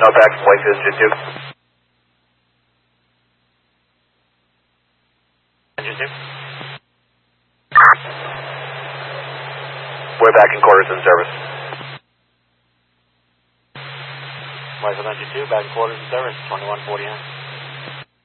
No, back from Wakefield, Engine 2. Engine 2. We're back in quarters in service. Wakefield Engine 2, back in quarters in service, 2149.